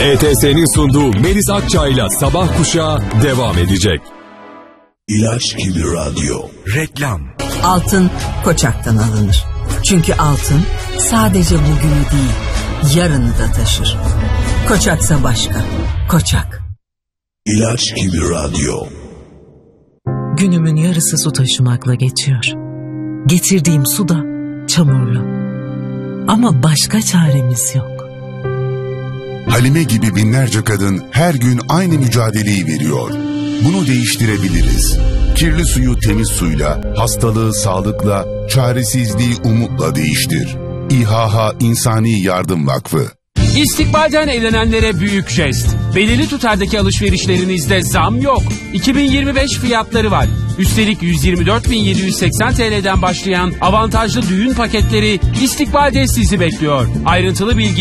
ETS'nin sunduğu Melis Akçay'la Sabah Kuşağı devam edecek. İlaç gibi radyo. Reklam. Altın Koçak'tan alınır. Çünkü altın sadece bugünü değil, yarını da taşır. Koçaksa başka. Koçak. İlaç gibi radyo. Günümün yarısı su taşımakla geçiyor. Getirdiğim su da çamurlu. Ama başka çaremiz yok. Halime gibi binlerce kadın her gün aynı mücadeleyi veriyor. Bunu değiştirebiliriz. Kirli suyu temiz suyla, hastalığı sağlıkla, çaresizliği umutla değiştir. İHH İnsani Yardım Vakfı. İstikbalden evlenenlere büyük jest. Belirli tutardaki alışverişlerinizde zam yok. 2025 fiyatları var. Üstelik 124.780 TL'den başlayan avantajlı düğün paketleri İstikbal'de sizi bekliyor. Ayrıntılı bilgi